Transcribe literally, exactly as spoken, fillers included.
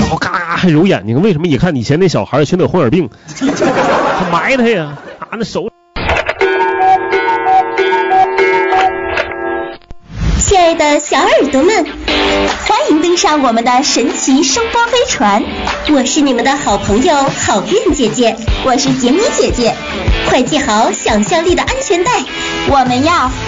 后嘎还揉眼睛，为什么？一看以前那小孩全得红眼病，他埋汰呀，拿那手。 亲爱的小耳朵们，欢迎登上我们的神奇声波飞船，我是你们的好朋友好运姐姐，我是杰米姐姐，快系好想象力的安全带，我们要